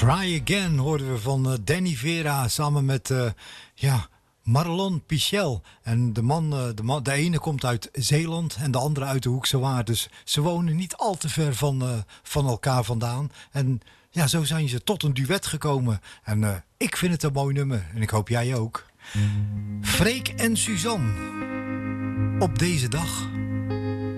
Try Again hoorden we van Danny Vera samen met Marlon Pichel. En de ene komt uit Zeeland en de andere uit de Hoekse Waard. Dus ze wonen niet al te ver van elkaar vandaan. En ja, zo zijn ze tot een duet gekomen. En ik vind het een mooi nummer. En ik hoop jij ook. Freek en Suzanne. Op deze dag.